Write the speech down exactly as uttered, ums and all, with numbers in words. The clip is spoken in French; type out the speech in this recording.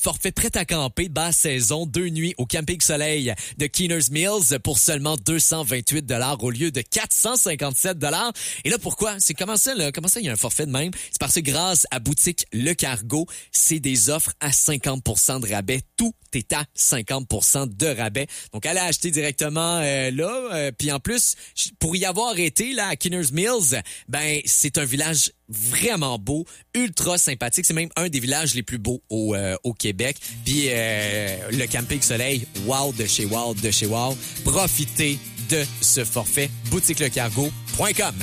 Forfait prêt à camper, basse saison, deux nuits au Camping Soleil de Keeners Mills pour seulement deux cent vingt-huit dollars au lieu de quatre cent cinquante-sept dollars. Et là, pourquoi? C'est comment ça, là? Comment ça, il y a un forfait de même? C'est parce que grâce à Boutique Le Cargo, c'est des offres à cinquante pour cent de rabais. Tout est à cinquante pour cent de rabais. Donc, allez acheter directement euh, là. Euh, Puis en plus, pour y avoir été là à Keeners Mills, ben c'est un village vraiment beau, ultra sympathique. C'est même un des villages les plus beaux au, euh, au Québec. Puis euh, le Camping Soleil, wow de chez wow de chez wow. Profitez de ce forfait. boutique le cargo point com.